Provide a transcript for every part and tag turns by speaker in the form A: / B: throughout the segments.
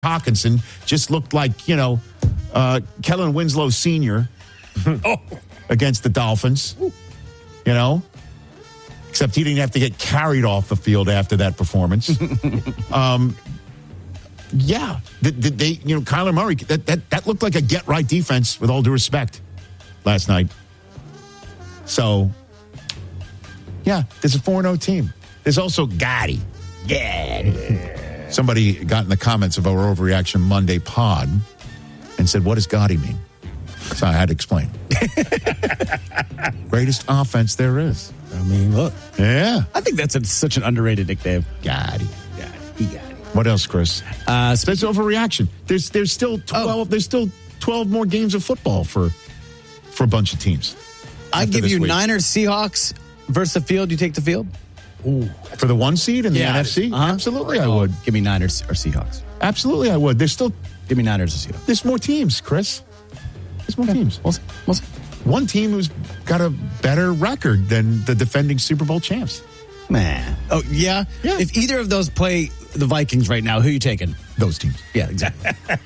A: Hawkinson just looked like, Kellen Winslow Sr. against the Dolphins, except he didn't have to get carried off the field after that performance. Kyler Murray, that looked like a get-right defense, with all due respect, last night. So, yeah, there's a 4-0 team. There's also Gotti. Yeah. Somebody got in the comments of our Overreaction Monday pod and said, what does Gotti mean? So I had to explain. Greatest offense there is.
B: I mean, look.
A: Yeah.
B: I think that's such an underrated nickname.
A: Gotti. What else, Chris? There's overreaction. There's still 12. There's still 12 more games of football for a bunch of teams.
B: I give you Niners, Seahawks versus the field. You take the field?
A: Ooh. For the 1 seed in the NFC?
B: Uh-huh.
A: Absolutely, I would.
B: Give me Niners or Seahawks.
A: Absolutely, I would. There's still...
B: Give me Niners or Seahawks.
A: There's more teams, Chris. There's more teams.
B: We'll see.
A: One team who's got a better record than the defending Super Bowl champs.
B: Man. Oh, yeah?
A: Yeah.
B: If either of those play the Vikings right now, who are you taking?
A: Those teams.
B: Yeah, exactly.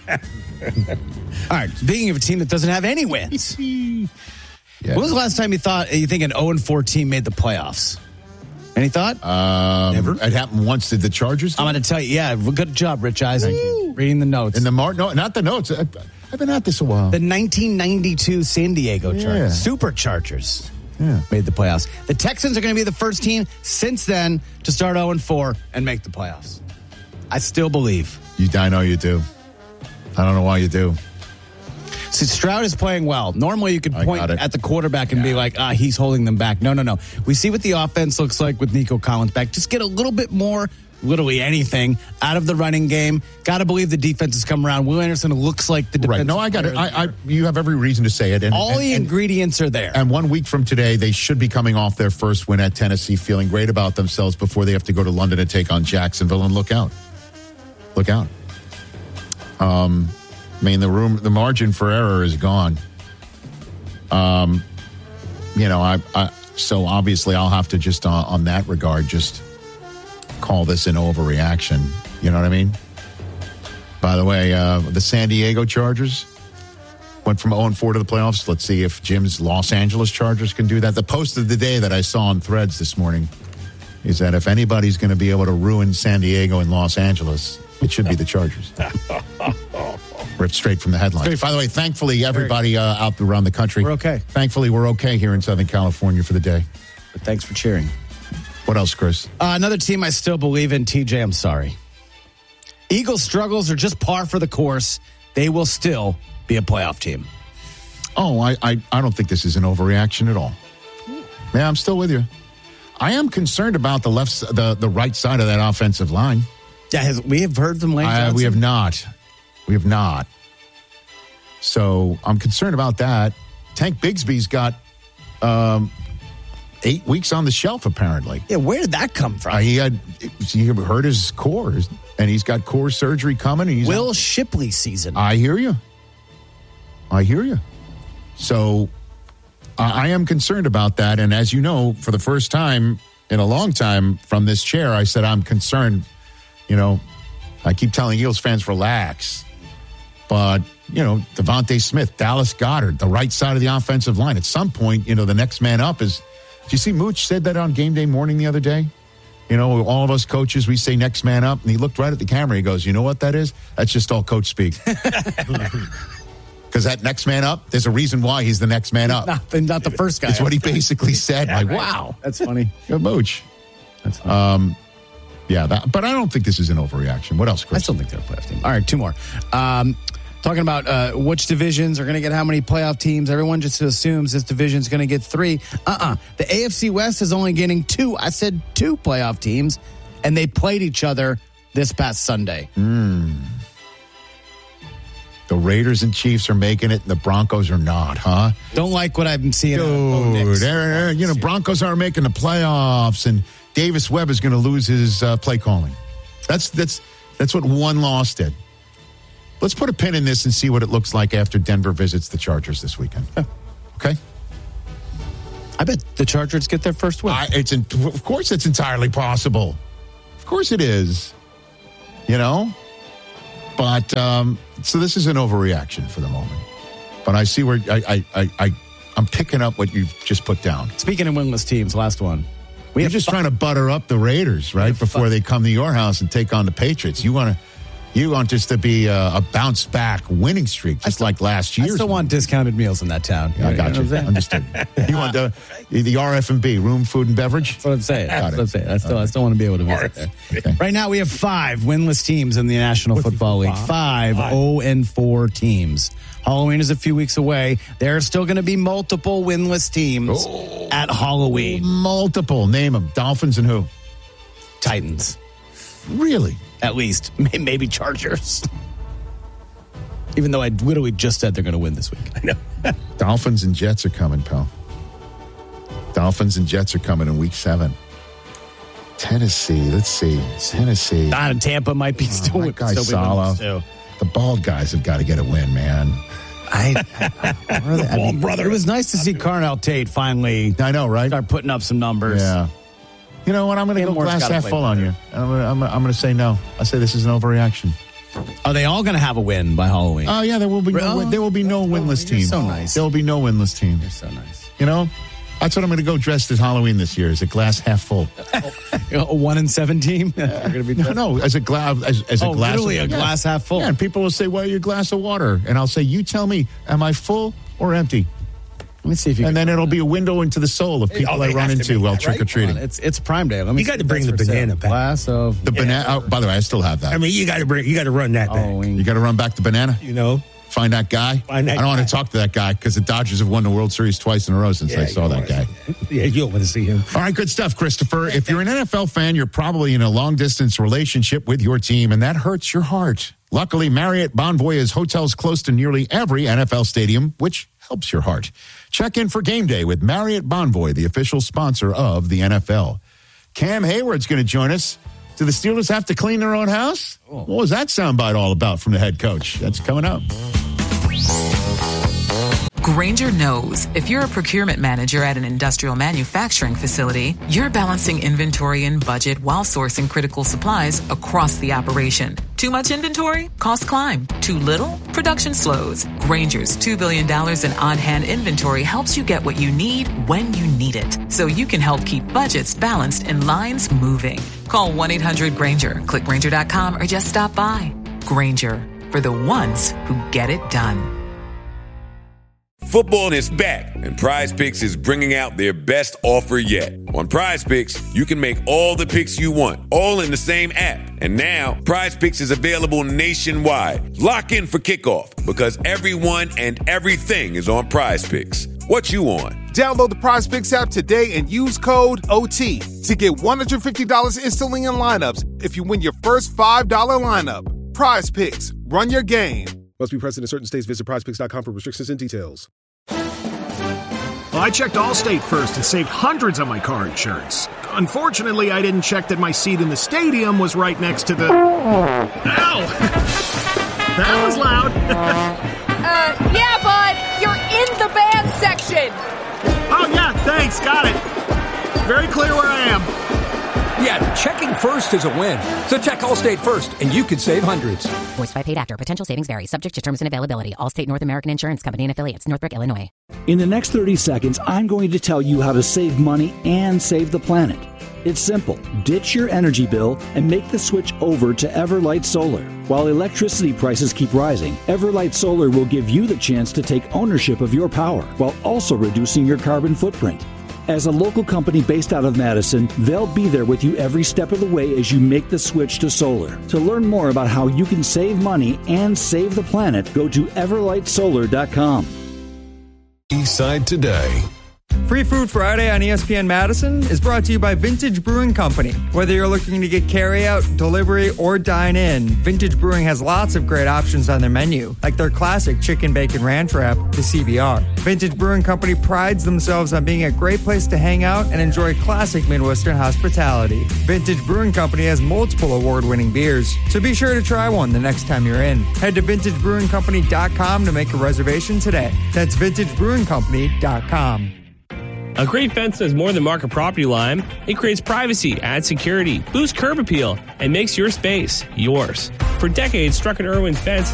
B: All right. Speaking of a team that doesn't have any wins.
A: Yeah.
B: When was the last time you think an 0-4 team made the playoffs? Any thought?
A: Never. It happened once. Did the Chargers?
B: I'm going to tell you. Yeah, good job, Rich Eisen. Reading the notes.
A: No, not the notes. I've been at this a while.
B: The 1992 San Diego Chargers, Superchargers, made the playoffs. The Texans are going to be the first team since then to start 0-4 and make the playoffs. I still believe.
A: I know you do. I don't know why you do.
B: See, Stroud is playing well. Normally, you could point at the quarterback and be like, he's holding them back. No. We see what the offense looks like with Nico Collins back. Just get a little bit more, literally anything, out of the running game. Got to believe the defense has come around. Will Anderson looks like the defense.
A: Right. No, I got it. You have every reason to say it.
B: All the ingredients are there.
A: And 1 week from today, they should be coming off their first win at Tennessee, feeling great about themselves before they have to go to London to take on Jacksonville. And look out. Look out. The margin for error is gone. So obviously I'll have to just on that regard, just call this an overreaction. You know what I mean? By the way, the San Diego Chargers went from 0-4 to the playoffs. Let's see if Jim's Los Angeles Chargers can do that. The post of the day that I saw on Threads this morning is that if anybody's going to be able to ruin San Diego and Los Angeles, it should be the Chargers. Ripped straight from the headlines. By the way, thankfully, everybody out around the country.
B: We're okay.
A: Thankfully, we're okay here in Southern California for the day.
B: But thanks for cheering.
A: What else, Chris?
B: Another team I still believe in, TJ, I'm sorry. Eagles' struggles are just par for the course. They will still be a playoff team.
A: Oh, I don't think this is an overreaction at all. Yeah, I'm still with you. I am concerned about the right side of that offensive line.
B: Yeah, we have heard from Lane Johnson.
A: We have not. We have not. So I'm concerned about that. Tank Bigsby's got 8 weeks on the shelf, apparently.
B: Yeah, where did that come from?
A: He hurt his core, and he's got core surgery coming.
B: Will Shipley season.
A: I hear you. So I am concerned about that. And as you know, for the first time in a long time from this chair, I said I'm concerned. I keep telling Eagles fans, relax. But, Devontae Smith, Dallas Goedert, the right side of the offensive line. At some point, the next man up is... Did you see Mooch said that on game day morning the other day? All of us coaches, we say next man up. And he looked right at the camera. He goes, you know what that is? That's just all coach speak. Because that next man up, there's a reason why he's the next man up.
B: Not the first guy.
A: It's what he basically said.
B: Yeah,
A: like,
B: right.
A: Wow.
B: That's funny.
A: Good Mooch.
B: That's funny.
A: But I don't think this is an overreaction. What else, Chris?
B: I still think they're a playoff team. All right, 2 more. Talking about which divisions are going to get how many playoff teams. Everyone just assumes this division is going to get 3. The AFC West is only getting 2. I said 2 playoff teams, and they played each other this past Sunday.
A: The Raiders and Chiefs are making it, and the Broncos are not, huh?
B: Don't like what I've been seeing.
A: Dude, Broncos aren't making the playoffs, and Davis Webb is going to lose his play calling. That's what one loss did. Let's put a pin in this and see what it looks like after Denver visits the Chargers this weekend. Okay?
B: I bet the Chargers get their first win.
A: Of course it's entirely possible. Of course it is. But so this is an overreaction for the moment. But I see where I'm picking up what you've just put down.
B: Speaking of winless teams, last one.
A: You're just trying to butter up the Raiders, right, before they come to your house and take on the Patriots. You want this to be a bounce back winning streak, just like last year.
B: I still want discounted meals in that town.
A: Yeah, I got you. Understood. You want the RF&B, room, food, and beverage?
B: That's what I'm saying. I still want to be able to visit there. Okay. Right now, we have 5 winless teams in the National Football League. 5 0-4 teams. Halloween is a few weeks away. There are still going to be multiple winless teams at Halloween.
A: Multiple. Name them. Dolphins and who?
B: Titans.
A: Really?
B: At least. Maybe Chargers. Even though I literally just said they're going to win this week. I know.
A: Dolphins and Jets are coming, pal. Dolphins and Jets are coming in week 7. Tennessee. Let's see. Tennessee.
B: Tampa might be still with
A: Sala. The bald guys have got to get a win, man.
B: Brother. It was nice to see Carnell Tate finally.
A: I know, right?
B: Start putting up some numbers.
A: Yeah. You know what? I'm going to go glass half full on you. I'm going to say no. I say this is an overreaction.
B: Are they all going to have a win by Halloween?
A: Oh yeah, there will be no winless team.
B: So nice.
A: There will be no winless team.
B: You're so nice.
A: You know, that's what I'm going to go dressed as Halloween this year. Is a glass half full.
B: A 1-7 team.
A: No, as a glass.
B: Literally a glass half full.
A: Yeah, and people will say, "Well, your glass of water," and I'll say, "You tell me, am I full or empty?"
B: Let me see if you.
A: And then it'll be a window into the soul of people I run into while trick or treating.
B: It's Prime Day.
C: You got to bring the banana back.
B: Glass of
A: the banana. Oh, by the way, I still have that.
C: I mean, you got to run that back.
A: You got to run back the banana.
C: You know,
A: find that guy. I don't want to talk to that guy because the Dodgers have won the World Series twice in a row since I saw that guy.
C: Yeah, you'll want to see him.
A: All right, good stuff, Christopher. If you're an NFL fan, you're probably in a long-distance relationship with your team, and that hurts your heart. Luckily, Marriott Bonvoy has hotels close to nearly every NFL stadium, which helps your heart. Check in for game day with Marriott Bonvoy, the official sponsor of the NFL. Cam Hayward's going to join us. Do the Steelers have to clean their own house? What was that soundbite all about from the head coach? That's coming up.
D: Grainger knows if you're a procurement manager at an industrial manufacturing facility, you're balancing inventory and budget while sourcing critical supplies across the operation. Too much inventory? Costs climb. Too little? Production slows. Grainger's $2 billion in on-hand inventory helps you get what you need when you need it, so you can help keep budgets balanced and lines moving. Call 1-800-GRAINGER, click Grainger.com, or just stop by. Grainger, for the ones who get it done.
E: Football is back, and Prize Picks is bringing out their best offer yet. On Prize Picks, you can make all the picks you want, all in the same app. And now, Prize Picks is available nationwide. Lock in for kickoff, because everyone and everything is on Prize Picks. What you on?
F: Download the Prize Picks app today and use code OT to get $150 instantly in lineups if you win your first $5 lineup. Prize Picks. Run your game.
G: Must be present in certain states. Visit prizepicks.com for restrictions and details.
H: Well, I checked Allstate first and saved hundreds on my car insurance. Unfortunately, I didn't check that my seat in the stadium was right next to the... Ow! That was loud.
I: Yeah, bud. You're in the band section.
H: Oh, yeah, thanks. Got it. Very clear where I am.
J: Yeah, checking first is a win. So check Allstate first, and you could save hundreds.
K: Voiced by paid actor. Potential savings vary. Subject to terms and availability. Allstate North American Insurance Company and Affiliates. Northbrook, Illinois.
L: In the next 30 seconds, I'm going to tell you how to save money and save the planet. It's simple. Ditch your energy bill and make the switch over to Everlight Solar. While electricity prices keep rising, Everlight Solar will give you the chance to take ownership of your power while also reducing your carbon footprint. As a local company based out of Madison, they'll be there with you every step of the way as you make the switch to solar. To learn more about how you can save money and save the planet, go to everlightsolar.com.
M: Eastside Today.
N: Free Food Friday on ESPN Madison is brought to you by Vintage Brewing Company. Whether you're looking to get carryout, delivery, or dine in, Vintage Brewing has lots of great options on their menu, like their classic chicken bacon ranch wrap, the CBR. Vintage Brewing Company prides themselves on being a great place to hang out and enjoy classic Midwestern hospitality. Vintage Brewing Company has multiple award-winning beers, so be sure to try one the next time you're in. Head to VintageBrewingCompany.com to make a reservation today. That's VintageBrewingCompany.com.
O: A great fence does more than mark a property line. It creates privacy, adds security, boosts curb appeal, and makes your space yours. For decades, Struck & Irwin's fence